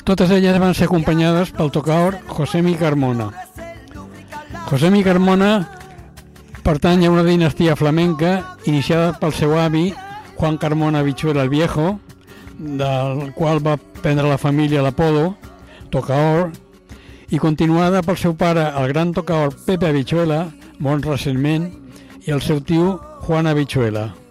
Totes elles van ser acompanyades pel tocaor Josemi Carmona. Josemi Carmona pertany a una dinastia flamenca iniciada pel seu avi Juan Carmona Habichuela el Viejo, del qual va prendre la família l'apodo tocaor, i continuada pel seu pare, el gran tocaor Pepe Habichuela, molt recentment, i el seu tio Juan Habichuela.